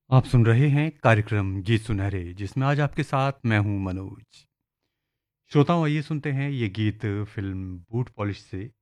आप सुन रहे हैं कार्यक्रम गीत सुनहरे जिसमें आज आपके साथ मैं हूं मनोज। श्रोताओं आइए सुनते हैं ये गीत फिल्म बूट पॉलिश से